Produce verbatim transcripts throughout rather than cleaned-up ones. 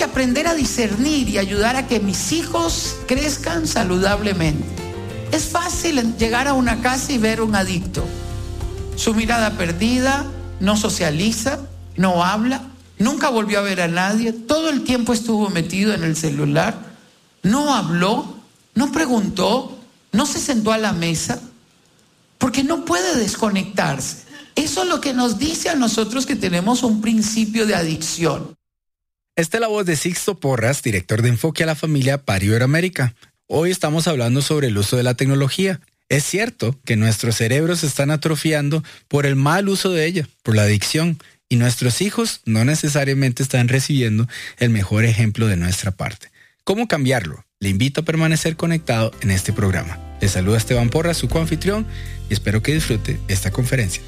aprender a discernir y ayudar a que mis hijos crezcan saludablemente. Es fácil llegar a una casa y ver un adicto. Su mirada perdida, no socializa, no habla, nunca volvió a ver a nadie, todo el tiempo estuvo metido en el celular, no habló, no preguntó, no se sentó a la mesa, porque no puede desconectarse. Eso es lo que nos dice a nosotros que tenemos un principio de adicción. Esta es la voz de Sixto Porras, director de Enfoque a la Familia para Iberoamérica. Hoy estamos hablando sobre el uso de la tecnología. Es cierto que nuestros cerebros se están atrofiando por el mal uso de ella, por la adicción, y nuestros hijos no necesariamente están recibiendo el mejor ejemplo de nuestra parte. ¿Cómo cambiarlo? Le invito a permanecer conectado en este programa. Le saluda Esteban Porras, su coanfitrión, y espero que disfrute esta conferencia.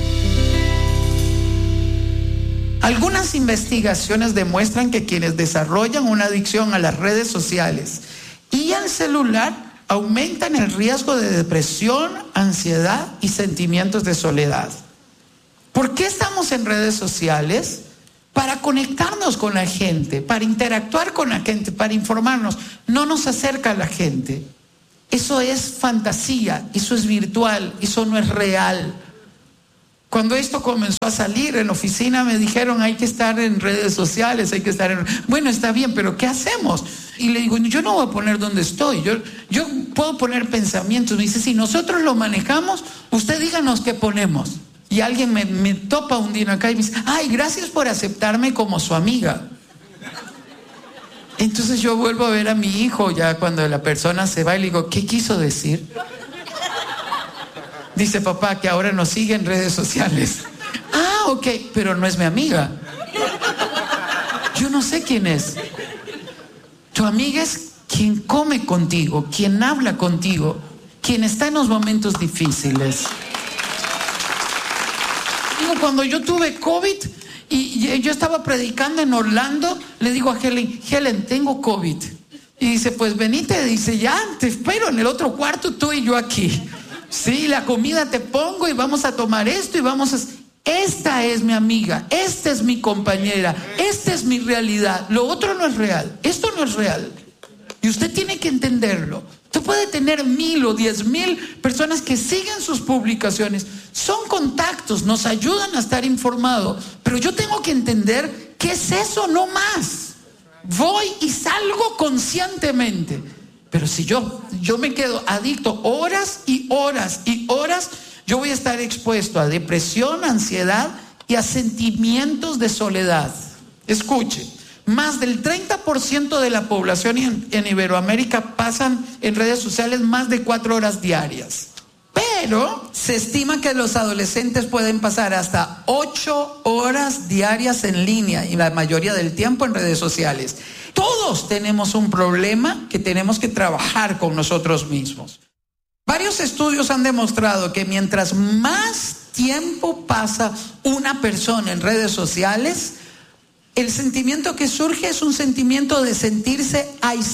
Algunas investigaciones demuestran que quienes desarrollan una adicción a las redes sociales y al celular aumentan el riesgo de depresión, ansiedad y sentimientos de soledad. ¿Por qué estamos en redes sociales? Para conectarnos con la gente, para interactuar con la gente, para informarnos. No nos acerca a la gente. Eso es fantasía, eso es virtual, eso no es real. Cuando esto comenzó a salir en la oficina me dijeron hay que estar en redes sociales, hay que estar en... Bueno, está bien, pero ¿qué hacemos? Y le digo, yo no voy a poner donde estoy, yo, yo puedo poner pensamientos. Me dice, si nosotros lo manejamos, usted díganos qué ponemos. Y alguien me, me topa un día acá y me dice, ay, gracias por aceptarme como su amiga. Entonces yo vuelvo a ver a mi hijo ya cuando la persona se va y le digo, ¿qué quiso decir? Dice, papá, que ahora nos sigue en redes sociales. Ah, ok, pero no es mi amiga. Yo no sé quién es. Tu amiga es quien come contigo, quien habla contigo, quien está en los momentos difíciles. Cuando yo tuve COVID y yo estaba predicando en Orlando, le digo a Helen, Helen, tengo COVID. Y dice, pues venite, dice, ya, te espero en el otro cuarto, tú y yo aquí. Sí, la comida te pongo y vamos a tomar esto y vamos a... Esta es mi amiga, esta es mi compañera, esta es mi realidad. Lo otro no es real, esto no es real. Y usted tiene que entenderlo. Usted puede tener mil o diez mil personas que siguen sus publicaciones. Son contactos, nos ayudan a estar informados. Pero yo tengo que entender qué es eso, no más. Voy y salgo conscientemente. Pero si yo, yo me quedo adicto horas y horas y horas, yo voy a estar expuesto a depresión, ansiedad y a sentimientos de soledad. Escuche. Más del treinta por ciento de la población en, en Iberoamérica pasan en redes sociales más de cuatro horas diarias. Pero se estima que los adolescentes pueden pasar hasta ocho horas diarias en línea y la mayoría del tiempo en redes sociales. Todos tenemos un problema que tenemos que trabajar con nosotros mismos. Varios estudios han demostrado que mientras más tiempo pasa una persona en redes sociales, el sentimiento que surge es un sentimiento de sentirse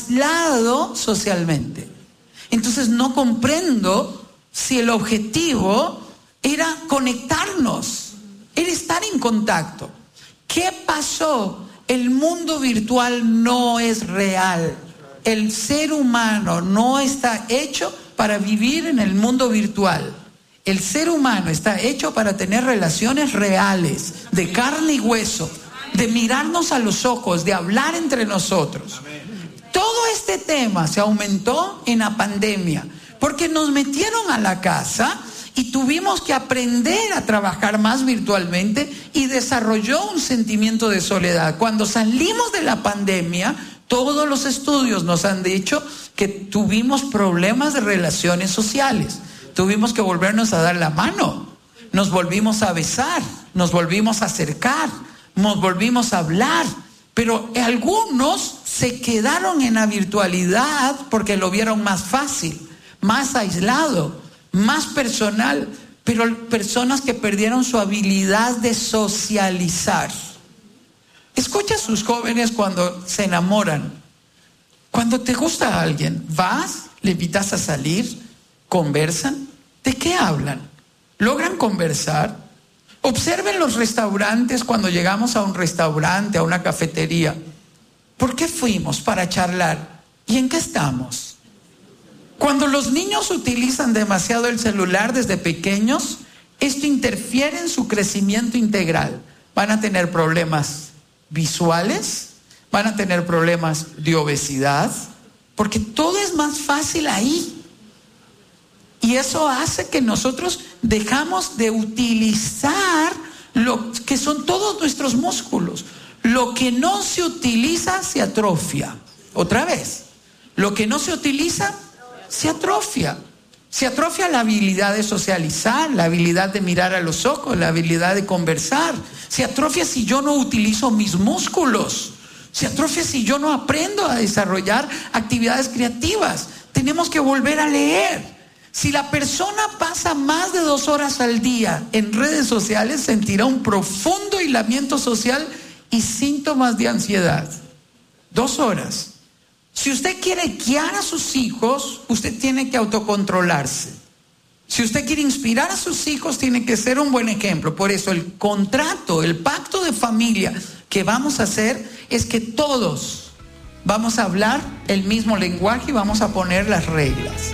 aislado socialmente. Entonces no comprendo si el objetivo era conectarnos, era estar en contacto. ¿Qué pasó? El mundo virtual no es real. El ser humano no está hecho para vivir en el mundo virtual. El ser humano está hecho para tener relaciones reales, de carne y hueso, de mirarnos a los ojos, de hablar entre nosotros. Amén. Todo este tema se aumentó en la pandemia, porque nos metieron a la casa y tuvimos que aprender a trabajar más virtualmente y desarrolló un sentimiento de soledad. Cuando salimos de la pandemia, todos los estudios nos han dicho que tuvimos problemas de relaciones sociales. Tuvimos que volvernos a dar la mano, nos volvimos a besar, nos volvimos a acercar, nos volvimos a hablar, pero algunos se quedaron en la virtualidad porque lo vieron más fácil, más aislado, más personal, pero personas que perdieron su habilidad de socializar. Escucha a sus jóvenes cuando se enamoran. Cuando te gusta a alguien, vas, le invitas a salir, conversan. ¿De qué hablan? ¿Logran conversar? Observen los restaurantes cuando llegamos a un restaurante, a una cafetería. ¿Por qué fuimos? Para charlar. ¿Y en qué estamos? Cuando los niños utilizan demasiado el celular desde pequeños, esto interfiere en su crecimiento integral. Van a tener problemas visuales, van a tener problemas de obesidad, porque todo es más fácil ahí. Y eso hace que nosotros dejamos de utilizar lo que son todos nuestros músculos. Lo que no se utiliza se atrofia. Otra vez, lo que no se utiliza se atrofia. Se atrofia la habilidad de socializar, la habilidad de mirar a los ojos, la habilidad de conversar. Se atrofia si yo no utilizo mis músculos. Se atrofia si yo no aprendo a desarrollar actividades creativas. Tenemos que volver a leer. Si la persona pasa más de dos horas al día en redes sociales, sentirá un profundo aislamiento social y síntomas de ansiedad. Dos horas. Si usted quiere guiar a sus hijos, usted tiene que autocontrolarse. Si usted quiere inspirar a sus hijos, tiene que ser un buen ejemplo. Por eso el contrato, el pacto de familia que vamos a hacer es que todos vamos a hablar el mismo lenguaje y vamos a poner las reglas.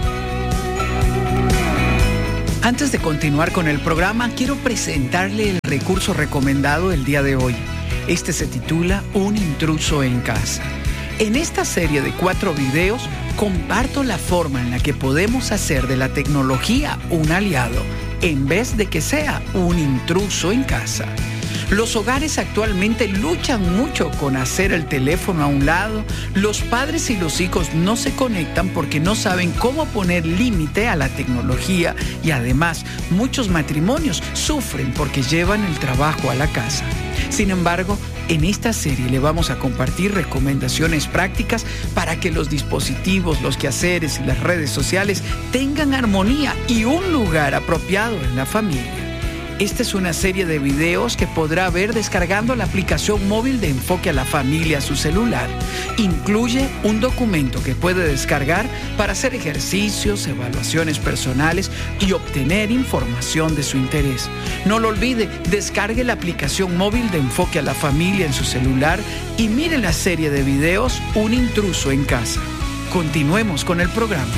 Antes de continuar con el programa, quiero presentarle el recurso recomendado el día de hoy. Este se titula Un intruso en casa. En esta serie de cuatro videos comparto la forma en la que podemos hacer de la tecnología un aliado, en vez de que sea un intruso en casa. Los hogares actualmente luchan mucho con hacer el teléfono a un lado. Los padres y los hijos no se conectan porque no saben cómo poner límite a la tecnología y además muchos matrimonios sufren porque llevan el trabajo a la casa. Sin embargo, en esta serie le vamos a compartir recomendaciones prácticas para que los dispositivos, los quehaceres y las redes sociales tengan armonía y un lugar apropiado en la familia. Esta es una serie de videos que podrá ver descargando la aplicación móvil de Enfoque a la Familia a su celular. Incluye un documento que puede descargar para hacer ejercicios, evaluaciones personales y obtener información de su interés. No lo olvide, descargue la aplicación móvil de Enfoque a la Familia en su celular y mire la serie de videos Un intruso en casa. Continuemos con el programa.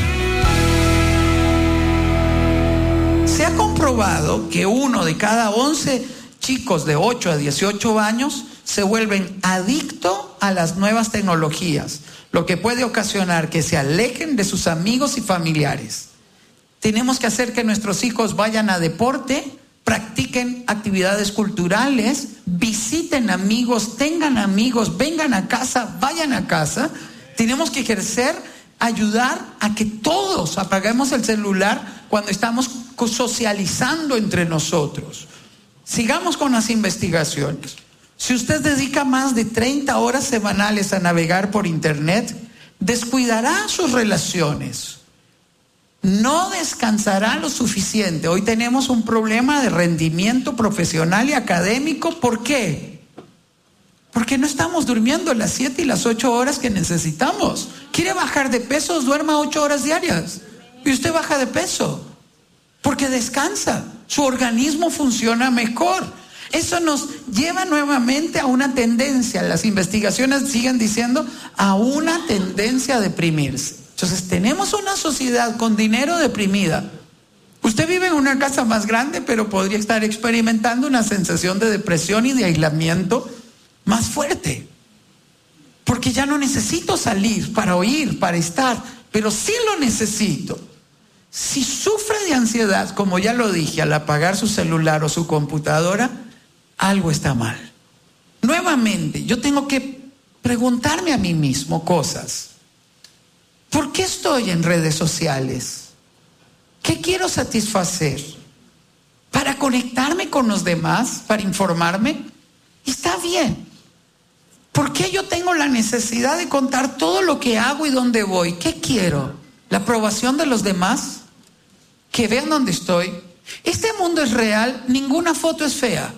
Se ha comprobado que uno de cada once chicos de ocho a dieciocho años se vuelven adictos a las nuevas tecnologías, lo que puede ocasionar que se alejen de sus amigos y familiares. Tenemos que hacer que nuestros hijos vayan a deporte, practiquen actividades culturales, visiten amigos, tengan amigos, vengan a casa, vayan a casa. Tenemos que ejercer, ayudar a que todos apaguemos el celular cuando estamos socializando entre nosotros. Sigamos con las investigaciones. Si usted dedica más de treinta horas semanales a navegar por internet, descuidará sus relaciones. No descansará lo suficiente. Hoy tenemos un problema de rendimiento profesional y académico. ¿Por qué? Porque no estamos durmiendo las siete y las ocho horas que necesitamos. ¿Quiere bajar de peso? Duerma ocho horas diarias. Y usted baja de peso. Porque descansa, su organismo funciona mejor. Eso nos lleva nuevamente a una tendencia, las investigaciones siguen diciendo, a una tendencia a deprimirse. Entonces tenemos una sociedad con dinero deprimida. Usted vive en una casa más grande, pero podría estar experimentando una sensación de depresión y de aislamiento más fuerte. Porque ya no necesito salir para oír, para estar, pero sí lo necesito. Si sufre de ansiedad, como ya lo dije, al apagar su celular o su computadora, algo está mal. Nuevamente, yo tengo que preguntarme a mí mismo cosas. ¿Por qué estoy en redes sociales? ¿Qué quiero satisfacer? ¿Para conectarme con los demás? ¿Para informarme? Está bien. ¿Por qué yo tengo la necesidad de contar todo lo que hago y dónde voy? ¿Qué quiero? ¿La aprobación de los demás? ¿Que vean dónde estoy? Este mundo es real, ninguna foto es fea.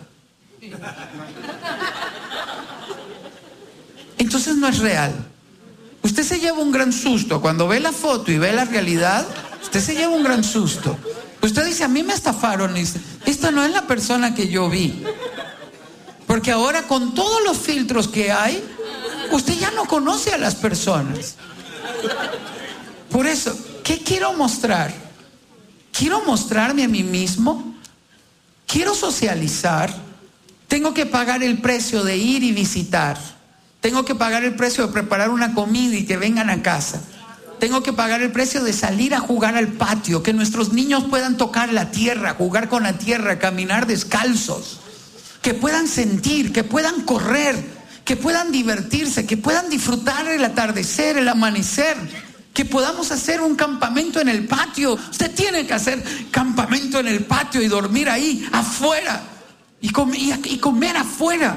Entonces no es real. Usted se lleva un gran susto cuando ve la foto y ve la realidad. Usted se lleva un gran susto. Usted dice, a mí me estafaron. Y dice, esta no es la persona que yo vi. Porque ahora con todos los filtros que hay, Usted ya no conoce a las personas. Por eso, ¿qué quiero mostrar? ¿Quiero mostrarme a mí mismo? ¿Quiero socializar? Tengo que pagar el precio de ir y visitar. Tengo que pagar el precio de preparar una comida y que vengan a casa. Tengo que pagar el precio de salir a jugar al patio, que nuestros niños puedan tocar la tierra, jugar con la tierra, caminar descalzos, que puedan sentir, que puedan correr, que puedan divertirse, que puedan disfrutar el atardecer, el amanecer, que podamos hacer un campamento en el patio. Usted tiene que hacer campamento en el patio y dormir ahí, afuera, y, com- y, y comer afuera.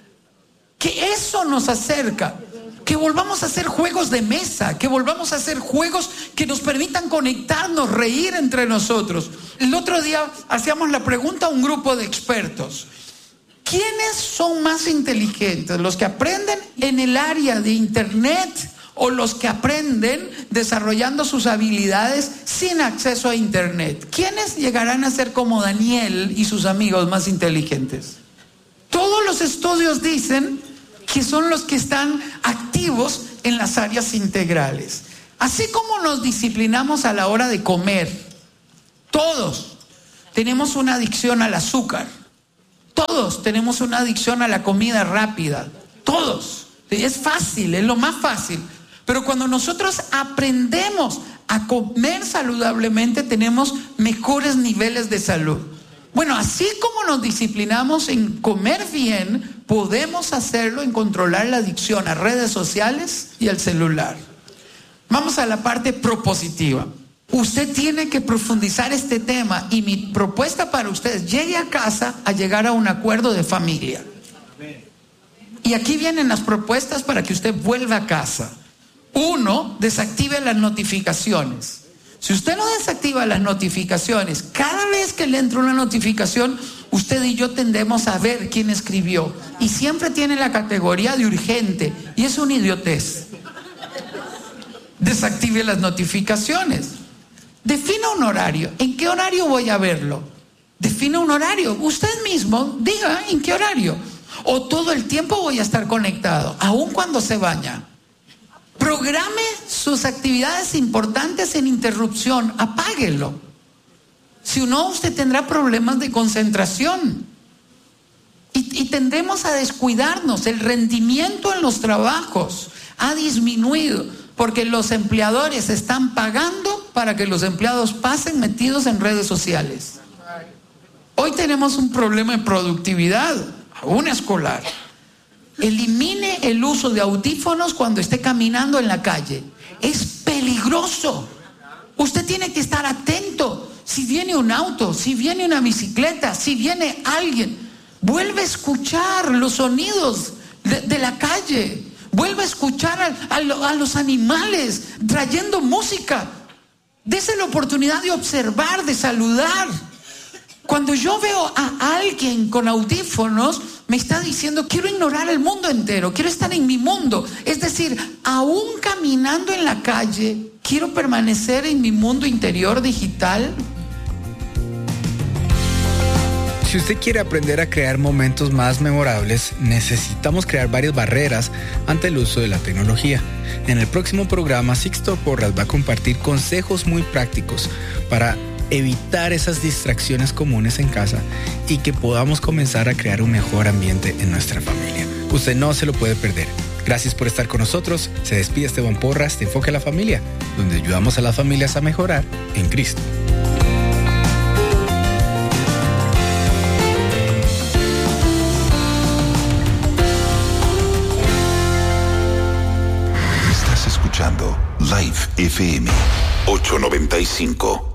Que eso nos acerca. Que volvamos a hacer juegos de mesa, que volvamos a hacer juegos que nos permitan conectarnos, reír entre nosotros. El otro día hacíamos la pregunta a un grupo de expertos: ¿quiénes son más inteligentes? ¿Los que aprenden en el área de internet o los que aprenden desarrollando sus habilidades sin acceso a internet? ¿Quiénes llegarán a ser como Daniel y sus amigos más inteligentes? Todos los estudios dicen que son los que están activos en las áreas integrales. Así como nos disciplinamos a la hora de comer, todos tenemos una adicción al azúcar, todos tenemos una adicción a la comida rápida, todos. Es fácil, es lo más fácil. Pero cuando nosotros aprendemos a comer saludablemente, tenemos mejores niveles de salud. Bueno, así como nos disciplinamos en comer bien, podemos hacerlo en controlar la adicción a redes sociales y al celular. Vamos a la parte propositiva. Usted tiene que profundizar este tema y mi propuesta para ustedes: llegue a casa a llegar a un acuerdo de familia. Y aquí vienen las propuestas para que usted vuelva a casa. Uno, desactive las notificaciones. Si usted no desactiva las notificaciones, cada vez que le entra una notificación, usted y yo tendemos a ver quién escribió. Y siempre tiene la categoría de urgente. Y es una idiotez. Desactive las notificaciones. Defina un horario. ¿En qué horario voy a verlo? Defina un horario. Usted mismo diga en qué horario. O todo el tiempo voy a estar conectado, aun cuando se baña. Programe sus actividades importantes sin interrupción. Apáguelo. Si no, usted tendrá problemas de concentración. Y, y tendemos a descuidarnos. El rendimiento en los trabajos ha disminuido porque los empleadores están pagando para que los empleados pasen metidos en redes sociales. Hoy tenemos un problema de productividad, aún escolar. Elimine el uso de audífonos cuando esté caminando en la calle. Es peligroso. Usted tiene que estar atento. Si viene un auto, si viene una bicicleta, si viene alguien, vuelve a escuchar los sonidos de, de la calle. Vuelve a escuchar a, a, a los animales trayendo música. Dese la oportunidad de observar, de saludar. Cuando yo veo a alguien con audífonos, me está diciendo: quiero ignorar el mundo entero, quiero estar en mi mundo. Es decir, aún caminando en la calle, quiero permanecer en mi mundo interior digital. Si usted quiere aprender a crear momentos más memorables, necesitamos crear varias barreras ante el uso de la tecnología. En el próximo programa, Sixto Porras va a compartir consejos muy prácticos para evitar esas distracciones comunes en casa y que podamos comenzar a crear un mejor ambiente en nuestra familia. Usted no se lo puede perder. Gracias por estar con nosotros. Se despide Esteban Porras de Enfoque a la Familia, donde ayudamos a las familias a mejorar en Cristo. Estás escuchando Live F M ochocientos noventa y cinco.